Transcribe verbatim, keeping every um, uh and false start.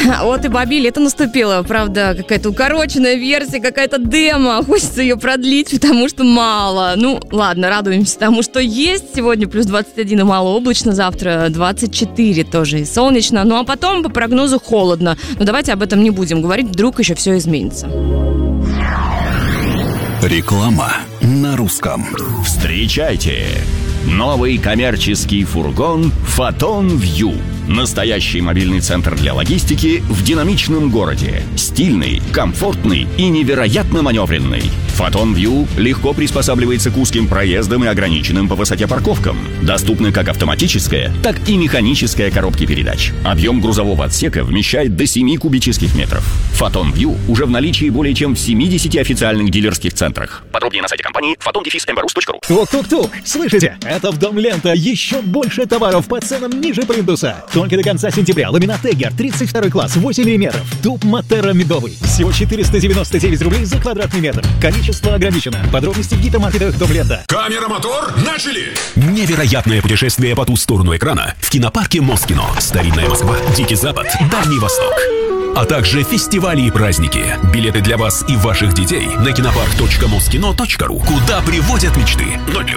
Вот и Бабе лето наступило. Правда, какая-то укороченная версия, какая-то демо. Хочется ее продлить, потому что мало. Ну, ладно, радуемся тому, что есть. Сегодня плюс двадцать один и малооблачно. Завтра двадцать четыре тоже и солнечно. Ну, а потом по прогнозу холодно. Но давайте об этом не будем говорить. Вдруг еще все изменится. Реклама на русском. Встречайте! Новый коммерческий фургон «Фотон Вью». Настоящий мобильный центр для логистики в динамичном городе. Стильный, комфортный и невероятно маневренный. «Фотон Вью» легко приспосабливается к узким проездам и ограниченным по высоте парковкам. Доступны как автоматическая, так и механическая коробки передач. Объем грузового отсека вмещает до семи кубических метров. «Фотон Вью» уже в наличии более чем в семидесяти официальных дилерских центрах. Подробнее на сайте компании фотон эм бэ рус точка ру. Тук-тук-тук! Слышите? Это в Дом Лента еще больше товаров по ценам ниже плинтуса. Только до конца сентября ламинат Эггер тридцать второй класс, восемь миллиметров. Туб Матера медовый. Всего четыреста девяносто девять рублей за квадратный метр. Количество ограничено. Подробности в гипермаркетах Дом Лента. Камера, мотор, начали! Невероятное путешествие по ту сторону экрана в кинопарке Москино. Старинная Москва, Дикий Запад, Дальний Восток. А также фестивали и праздники. Билеты для вас и ваших детей на кинопарк точка москино точка ру. Куда приводят мечты. Ноль